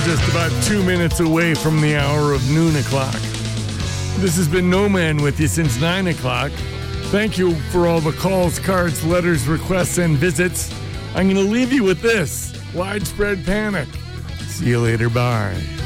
just about 2 minutes away from the hour of noon o'clock. This has been No Man with you since 9 o'clock. Thank you for all the calls, cards, letters, requests, and visits. I'm going to leave you with this. Widespread panic. See you later. Bye.